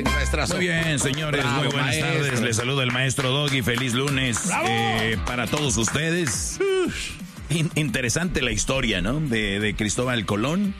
Muy bien, señores, bravo, muy buenas tardes. Les saluda el maestro Doggy. Feliz lunes para todos ustedes. Interesante la historia, ¿no? De Cristóbal Colón.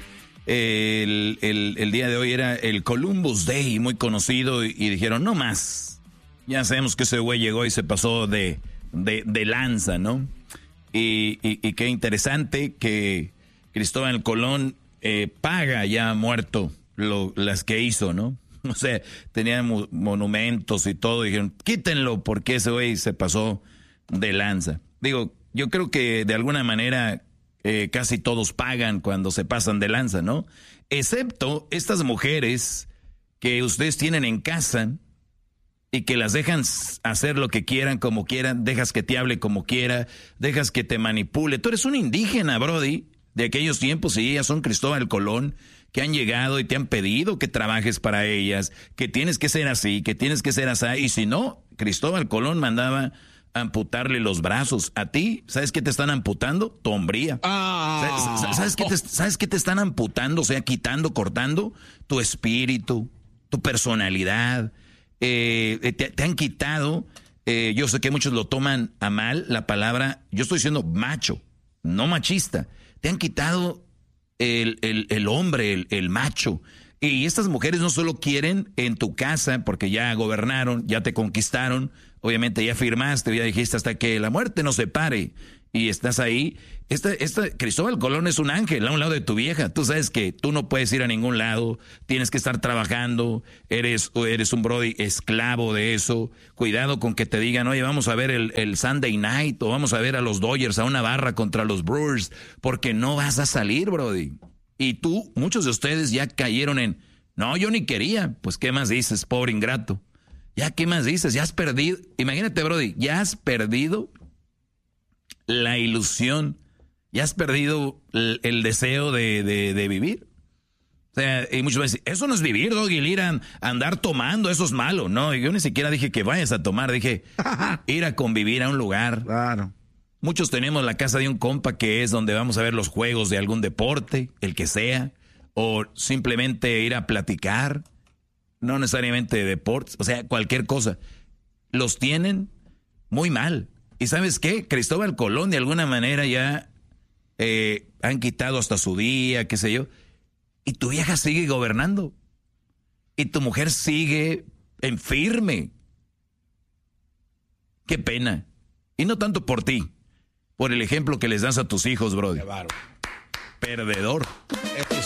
El día de hoy era el Columbus Day, muy conocido, y dijeron, no más. Ya sabemos que ese güey llegó y se pasó de lanza, ¿no? Y qué interesante que Cristóbal Colón paga ya muerto las que hizo, ¿no? O sea, tenían monumentos y todo, y dijeron, quítenlo porque ese güey se pasó de lanza. Digo, yo creo que de alguna manera casi todos pagan cuando se pasan de lanza, ¿no? Excepto estas mujeres que ustedes tienen en casa y que las dejan hacer lo que quieran, como quieran, dejas que te hable como quiera, dejas que te manipule. Tú eres un indígena, brody, de aquellos tiempos, y ellas son Cristóbal Colón, que han llegado y te han pedido que trabajes para ellas, que tienes que ser así, que tienes que ser así, y si no, Cristóbal Colón mandaba amputarle los brazos. A ti, ¿sabes qué te están amputando? Tu hombría. ¿Sabes qué te están amputando? O sea, quitando, cortando tu espíritu, tu personalidad. Te han quitado, yo sé que muchos lo toman a mal, la palabra, yo estoy diciendo macho, no machista. Te han quitado el hombre, el macho. Y estas mujeres no solo quieren en tu casa, porque ya gobernaron, ya te conquistaron, obviamente ya firmaste, ya dijiste hasta que la muerte nos separe, y estás ahí. Cristóbal Colón es un ángel a un lado de tu vieja. Tú sabes que tú no puedes ir a ningún lado, tienes que estar trabajando, eres un brody esclavo de eso. Cuidado con que te digan, oye, vamos a ver el Sunday Night, o vamos a ver a los Dodgers a una barra contra los Brewers, porque no vas a salir, brody. Y tú, muchos de ustedes ya cayeron en, no, yo ni quería. Pues, ¿qué más dices, pobre ingrato? Ya, ¿qué más dices? Ya has perdido, imagínate, brody, ya has perdido la ilusión, ya has perdido el deseo de vivir. O sea, y muchos veces, eso no es vivir, Doggy, ir a andar tomando, eso es malo. No, yo ni siquiera dije que vayas a tomar, dije ir a convivir a un lugar. Claro. Muchos tenemos la casa de un compa que es donde vamos a ver los juegos de algún deporte, el que sea, o simplemente ir a platicar, no necesariamente de deportes, o sea, cualquier cosa. Los tienen muy mal. ¿Y sabes qué? Cristóbal Colón de alguna manera ya han quitado hasta su día, qué sé yo, y tu vieja sigue gobernando, y tu mujer sigue en firme. Qué pena. Y no tanto por ti, por el ejemplo que les das a tus hijos, brother. Perdedor.